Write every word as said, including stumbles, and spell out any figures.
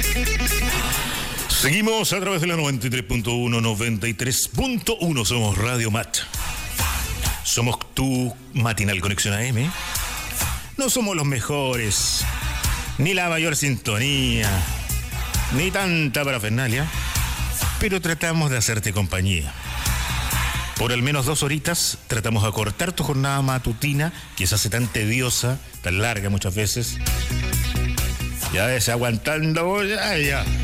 Seguimos a través de la noventa y tres punto uno, noventa y tres punto uno. Somos Radio Mat. Somos tu matinal Conexión A M. No somos los mejores, ni la mayor sintonía, ni tanta parafernalia, pero tratamos de hacerte compañía. Por al menos dos horitas tratamos de acortar tu jornada matutina, que se hace tan tediosa, tan larga muchas veces. Ya ves, aguantando, ya, ya.